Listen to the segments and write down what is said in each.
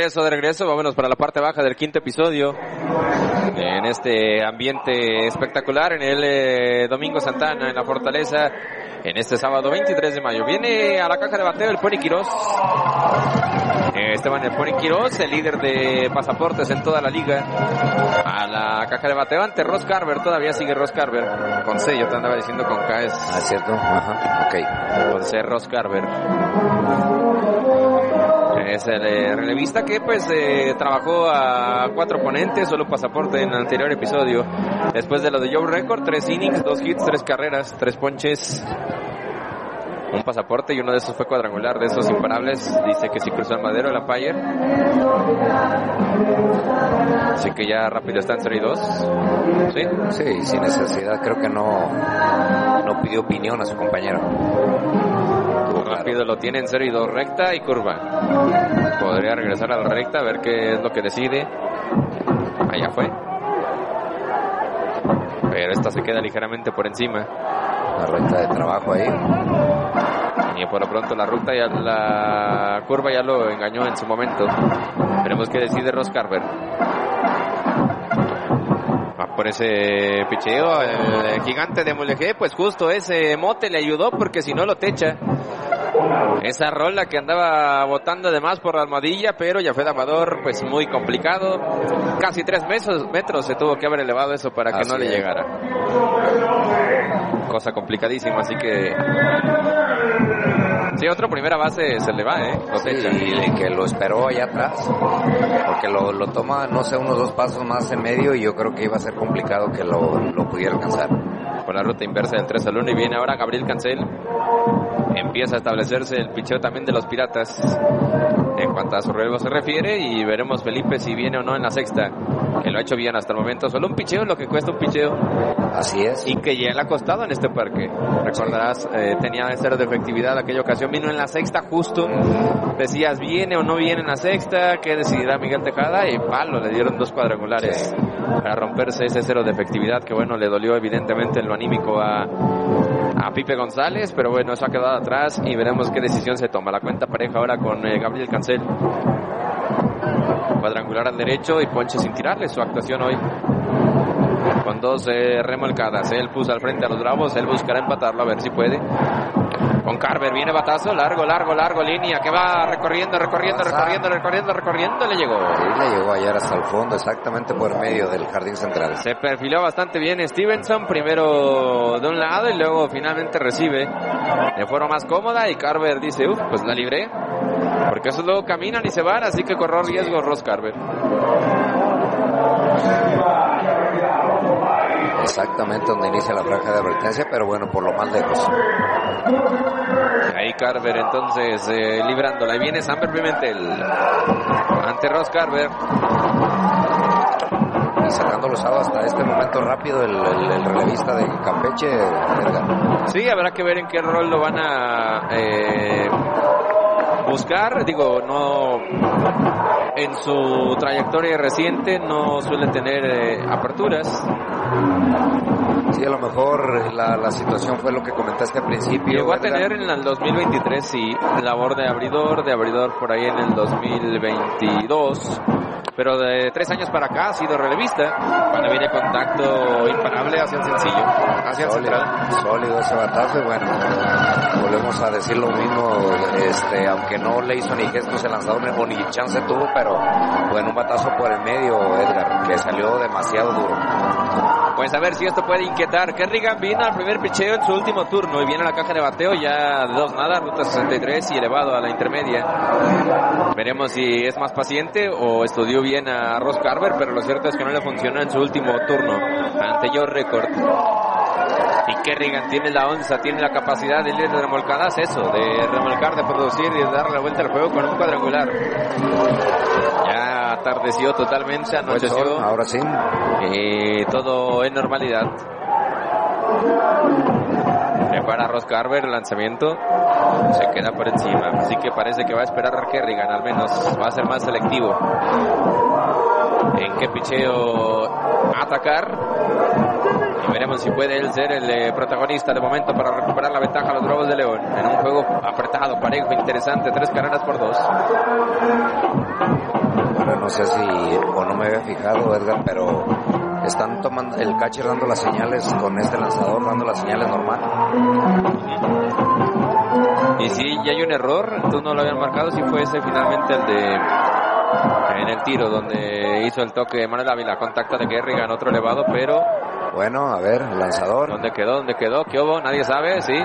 de regreso, vámonos para la parte baja del quinto episodio, en este ambiente espectacular, en el Domingo Santana, en la Fortaleza, en este sábado 23 de mayo. Viene a la caja de bateo el Pony Quirós, Esteban el Pony Quirós, el líder de pasaportes en toda la liga, a la caja de bateo ante Ross Carver. Todavía sigue Ross Carver, con C, yo te andaba diciendo con K, es... Ah, cierto, ajá, ok. Con C, Ross Carver. Es el relevista que pues trabajó a 4 oponentes, solo pasaporte en el anterior episodio. Después de lo de Joe Record, 3 innings, 2 hits, 3 carreras, 3 ponches, un pasaporte, y uno de esos fue cuadrangular, de esos imparables. Dice que sí cruzó el madero el umpire, así que ya rápido está en 0-2. ¿Sí? Sí, sin necesidad, creo que no pidió opinión a su compañero. Rápido lo tiene en 0-2, recta y curva. Podría regresar a la recta a ver qué es lo que decide. Allá fue, pero esta se queda ligeramente por encima. La recta de trabajo ahí. Y por lo pronto la ruta y la curva ya lo engañó en su momento. Veremos qué decide Ross Carver. Por ese picheo, el gigante de Mulegé, pues justo ese mote le ayudó, porque si no lo techa. Esa rola que andaba botando de más por la almohadilla, pero ya fue de Amador, pues muy complicado. Casi 3 metros se tuvo que haber elevado eso para que no le llegara. Cosa complicadísima, así que... Sí, otro primera base se le va, lo techa. Sí, y que lo esperó allá atrás, porque lo toma, no sé, unos 2 pasos más en medio, y yo creo que iba a ser complicado que lo pudiera alcanzar. Por la ruta inversa del 3-1, y viene ahora Gabriel Cancel. Empieza a establecerse el picheo también de los Piratas en cuanto a su relevo se refiere, y veremos Felipe si viene o no en la sexta, que lo ha hecho bien hasta el momento. Solo un picheo, lo que cuesta un picheo. Así es. Y que ya le ha costado en este parque. Recordarás, tenía 0 de efectividad aquella ocasión, vino en la sexta justo. Decías, ¿viene o no viene en la sexta? ¿Qué decidirá Miguel Tejada? Y palo, le dieron 2 cuadrangulares para romperse ese 0 de efectividad, que bueno, le dolió evidentemente en lo anímico a Pipe González, pero bueno, eso ha quedado atrás y veremos qué decisión se toma. La cuenta pareja ahora con Gabriel Cancel. Cuadrangular al derecho y ponche sin tirarle, su actuación hoy con 2 remolcadas. Él puso al frente a los Bravos, él buscará empatarlo, a ver si puede. Con Carver viene batazo, largo, línea que va recorriendo, le llegó. Sí, le llegó ayer hasta el fondo, exactamente por medio del jardín central. Se perfiló bastante bien Stevenson, primero de un lado y luego finalmente recibe de forma más cómoda, y Carver dice, pues la libré, porque esos luego caminan y se van, así que corrió riesgo Ross Carver. Exactamente donde inicia la franja de advertencia, pero bueno, por lo más lejos. Ahí Carver entonces librándola. Y viene Samper Pimentel ante Ross Carver. Y cerrando los sábados hasta este momento rápido el relevista de Campeche, Edgar. Sí, habrá que ver en qué rol lo van a buscar. Digo, no, en su trayectoria reciente no suele tener aperturas. Sí, a lo mejor la situación fue lo que comentaste al principio. Llegó a tener en el 2023, sí, labor de abridor por ahí en el 2022. Pero de 3 años para acá ha sido relevista. Cuando viene contacto imparable hacia el sencillo, hacia el central. Sólido ese batazo, y bueno, volvemos a decir lo mismo, aunque no le hizo ni gestos el lanzador o ni chance tuvo, pero bueno, un batazo por el medio, Edgar, que salió demasiado duro. Pues a ver si esto puede inquietar. Kerrigan vino al primer picheo en su último turno y viene a la caja de bateo ya de 2-0, ruta 63 y elevado a la intermedia. Veremos si es más paciente o estudió bien a Ross Carver, pero lo cierto es que no le funcionó en su último turno ante Joe Record. Y Kerrigan tiene la onza, tiene la capacidad de remolcadas, eso, de remolcar, de producir y de darle la vuelta al juego con un cuadrangular. Ya atardeció totalmente, anocheció. Ahora sí. Todo en normalidad. Prepara Ross Carver el lanzamiento, se queda por encima, así que parece que va a esperar a Kerrigan, al menos va a ser más selectivo en qué picheo atacar, y veremos si puede él ser el protagonista de momento para recuperar la ventaja a los Bravos de León en un juego apretado, parejo, interesante, 3 carreras por 2. sé si, o no me había fijado, Edgar, pero están tomando, el catcher dando las señales con este lanzador, dando las señales normal. Y si ya hay un error, entonces no lo habían marcado, si fue ese finalmente el de en el tiro donde hizo el toque Manuel Ávila, contacto de Kerrigan, otro elevado, pero bueno, a ver, el lanzador. ¿Dónde quedó? ¿Qué hubo? Nadie sabe, sí.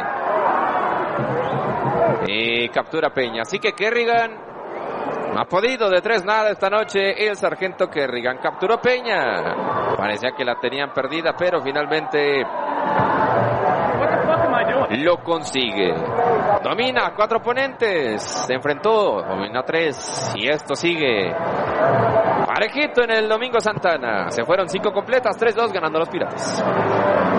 Y captura Peña, así que Kerrigan no ha podido de 3-0 esta noche. El sargento Kerrigan capturó Peña, parecía que la tenían perdida, pero finalmente lo consigue. Domina 4 oponentes, se enfrentó, domina 3 y esto sigue parejito en el Domingo Santana. Se fueron 5 completas, 3-2 ganando los Piratas.